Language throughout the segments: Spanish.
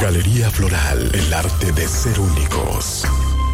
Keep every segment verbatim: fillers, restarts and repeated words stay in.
Galería Floral, el arte de ser únicos.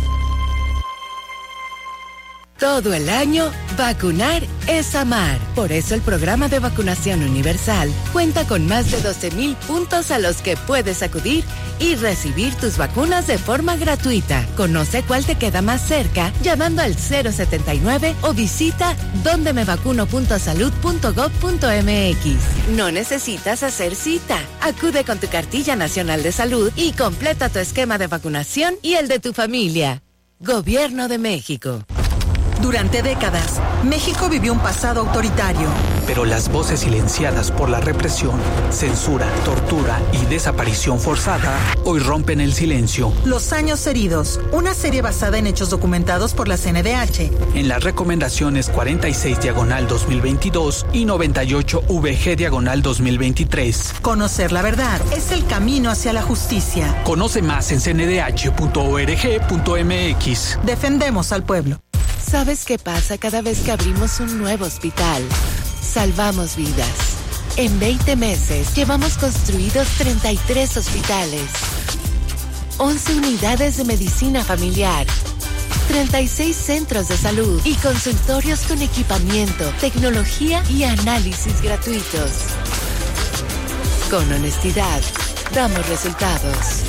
Todo el año, vacunar es amar. Por eso el programa de vacunación universal cuenta con más de doce mil puntos a los que puedes acudir y recibir tus vacunas de forma gratuita. Conoce cuál te queda más cerca llamando al cero setenta y nueve o visita donde me vacuno punto salud punto gob punto eme equis. No necesitas hacer cita. Acude con tu cartilla nacional de salud y completa tu esquema de vacunación y el de tu familia. Gobierno de México. Durante décadas, México vivió un pasado autoritario. Pero las voces silenciadas por la represión, censura, tortura y desaparición forzada hoy rompen el silencio. Los años heridos, una serie basada en hechos documentados por la C N D H. En las recomendaciones cuarenta y seis diagonal dos mil veintidós y noventa y ocho V G diagonal dos mil veintitrés. Conocer la verdad es el camino hacia la justicia. Conoce más en c n d h punto org punto m x. Defendemos al pueblo. ¿Sabes qué pasa cada vez que abrimos un nuevo hospital? Salvamos vidas. En veinte meses llevamos construidos treinta y tres hospitales, once unidades de medicina familiar, treinta y seis centros de salud y consultorios con equipamiento, tecnología y análisis gratuitos. Con honestidad, damos resultados.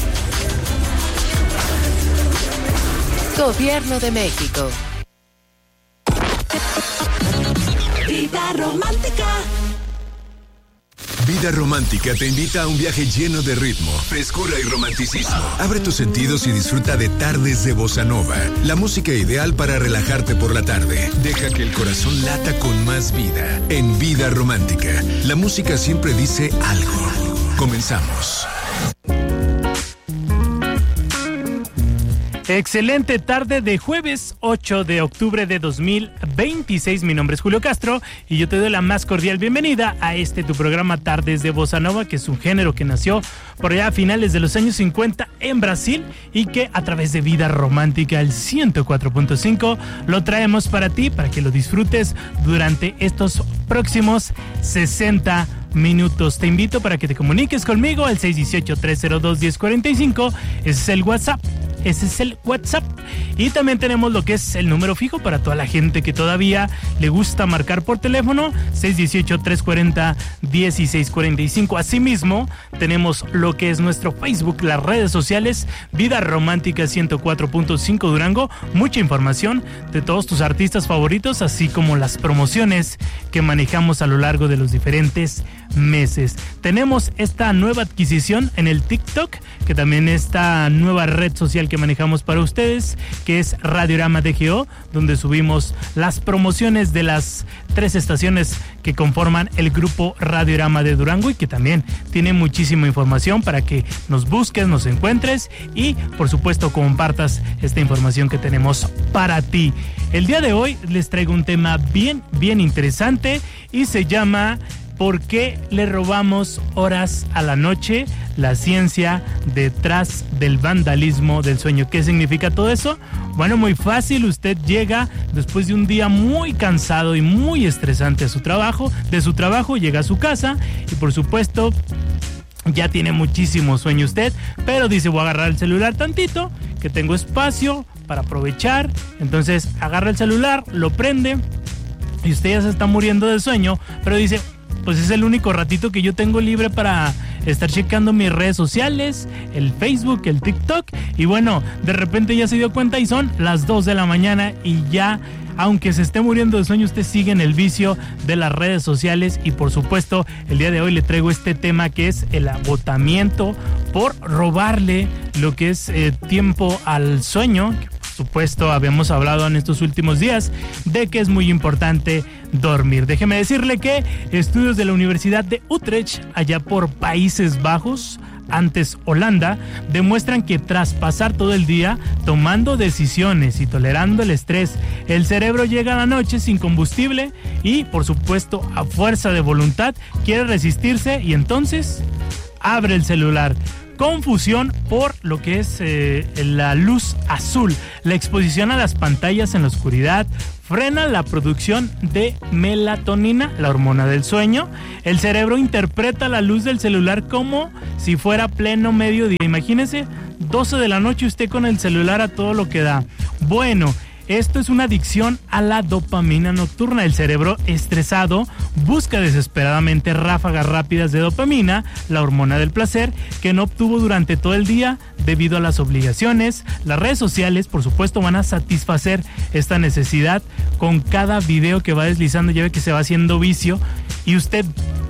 Gobierno de México. Vida Romántica. Vida Romántica te invita a un viaje lleno de ritmo, frescura y romanticismo. Abre tus sentidos y disfruta de tardes de bossa nova, la música ideal para relajarte por la tarde. Deja que el corazón lata con más vida. En Vida Romántica, la música siempre dice algo. Comenzamos. Excelente tarde de jueves ocho de octubre de dos mil veintiséis. Mi nombre es Julio Castro y yo te doy la más cordial bienvenida a este tu programa Tardes de Bossa Nova, que es un género que nació por allá a finales de los años cincuenta en Brasil y que a través de Vida Romántica, el ciento cuatro punto cinco, lo traemos para ti, para que lo disfrutes durante estos próximos sesenta minutos. Te invito para que te comuniques conmigo al seis uno ocho, tres cero dos, uno cero cuatro cinco. Ese es el WhatsApp. Ese es el WhatsApp. Y también tenemos lo que es el número fijo para toda la gente que todavía le gusta marcar por teléfono, seis uno ocho, tres cuatro cero, uno seis cuatro cinco. Asimismo, tenemos lo que es nuestro Facebook, las redes sociales, Vida Romántica ciento cuatro punto cinco Durango. Mucha información de todos tus artistas favoritos, así como las promociones que manejamos a lo largo de los diferentes meses. Tenemos esta nueva adquisición en el TikTok, que también esta nueva red social que manejamos para ustedes, que es Radiorama D G O, donde subimos las promociones de las tres estaciones que conforman el grupo Radiorama de Durango y que también tiene muchísima información para que nos busques, nos encuentres y por supuesto compartas esta información que tenemos para ti. El día de hoy les traigo un tema bien, bien interesante y se llama ¿por qué le robamos horas a la noche? La ciencia detrás del vandalismo del sueño. ¿Qué significa todo eso? Bueno, muy fácil. Usted llega después de un día muy cansado y muy estresante a su trabajo, de su trabajo, llega a su casa y por supuesto ya tiene muchísimo sueño usted, pero dice, voy a agarrar el celular tantito, que tengo espacio para aprovechar. Entonces agarra el celular, lo prende y usted ya se está muriendo de sueño, pero dice, pues es el único ratito que yo tengo libre para estar checando mis redes sociales, el Facebook, el TikTok, y bueno, de repente ya se dio cuenta y son las dos de la mañana y ya, aunque se esté muriendo de sueño, usted sigue en el vicio de las redes sociales. Y por supuesto, el día de hoy le traigo este tema que es el agotamiento por robarle lo que es eh, tiempo al sueño. Por supuesto, habíamos hablado en estos últimos días de que es muy importante dormir. Déjeme decirle que estudios de la Universidad de Utrecht, allá por Países Bajos, antes Holanda, demuestran que tras pasar todo el día tomando decisiones y tolerando el estrés, el cerebro llega a la noche sin combustible y, por supuesto, a fuerza de voluntad, quiere resistirse y entonces abre el celular. confusión por lo que es eh, la luz azul. La exposición a las pantallas en la oscuridad frena la producción de melatonina, la hormona del sueño. El cerebro interpreta la luz del celular como si fuera pleno mediodía. Imagínese, doce de la noche usted con el celular a todo lo que da. Bueno, esto es una adicción a la dopamina nocturna. El cerebro estresado busca desesperadamente ráfagas rápidas de dopamina, la hormona del placer, que no obtuvo durante todo el día debido a las obligaciones. Las redes sociales, por supuesto, van a satisfacer esta necesidad con cada video que va deslizando. Ya ve que se va haciendo vicio y usted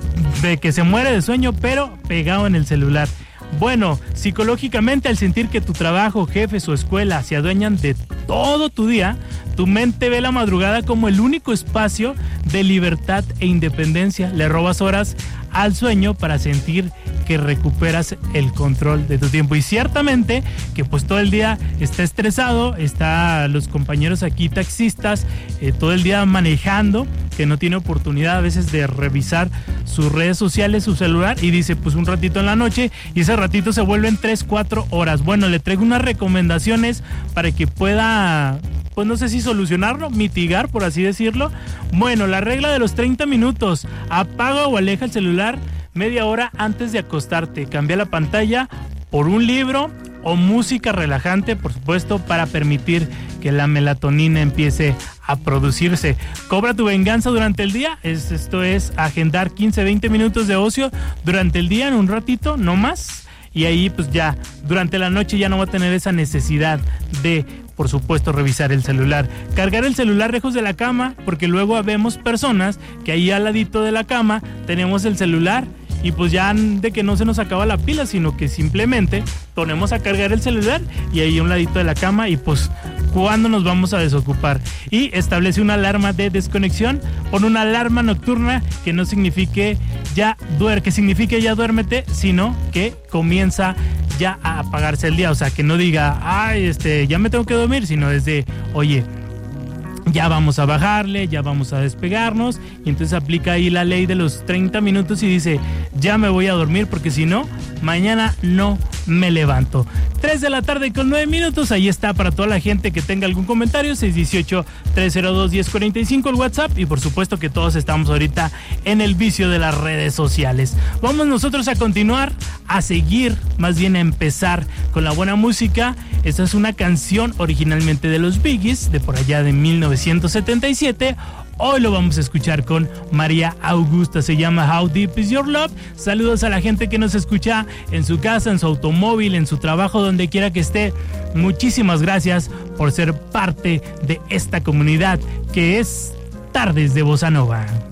ve que se muere de sueño, pero pegado en el celular. Bueno, psicológicamente, al sentir que tu trabajo, jefes o escuela se adueñan de todo tu día, tu mente ve la madrugada como el único espacio de libertad e independencia. Le robas horas al sueño para sentir que recuperas el control de tu tiempo. Y ciertamente que pues todo el día está estresado, está los compañeros aquí taxistas, eh, todo el día manejando, que no tiene oportunidad a veces de revisar sus redes sociales, su celular, y dice pues un ratito en la noche, y ese ratito se vuelven tres, cuatro horas. Bueno, le traigo unas recomendaciones para que pueda, pues no sé si solucionarlo, mitigar, por así decirlo. Bueno, la regla de los treinta minutos: apaga o aleja el celular media hora antes de acostarte. Cambia la pantalla por un libro o música relajante, por supuesto, para permitir que la melatonina empiece a producirse. Cobra tu venganza durante el día. Es, esto es agendar quince, veinte minutos de ocio durante el día, en un ratito, no más. Y ahí pues ya, durante la noche ya no va a tener esa necesidad de, por supuesto, revisar el celular. Cargar el celular lejos de la cama, porque luego vemos personas que ahí al ladito de la cama tenemos el celular y pues ya de que no se nos acaba la pila, sino que simplemente ponemos a cargar el celular y ahí a un ladito de la cama, y pues ¿cuándo nos vamos a desocupar? Y establece una alarma de desconexión. Pon una alarma nocturna que no signifique ya duer, que signifique ya duérmete, sino que comienza ya a apagarse el día. O sea, que no diga, ay, este, ya me tengo que dormir, sino desde, oye, ya vamos a bajarle, ya vamos a despegarnos, y entonces aplica ahí la ley de los treinta minutos y dice, ya me voy a dormir, porque si no, mañana no me levanto. tres de la tarde con nueve minutos, ahí está para toda la gente que tenga algún comentario, seis uno ocho, tres cero dos, uno cero cuatro cinco el WhatsApp, y por supuesto que todos estamos ahorita en el vicio de las redes sociales. Vamos nosotros a continuar, a seguir, más bien a empezar con la buena música. Esta es una canción originalmente de los Bee Gees, de por allá de mil novecientos setenta y siete. Hoy lo vamos a escuchar con María Augusta, se llama How Deep Is Your Love. Saludos a la gente que nos escucha en su casa, en su automóvil, en su trabajo, donde quiera que esté. Muchísimas gracias por ser parte de esta comunidad que es Tardes de Bossa Nova.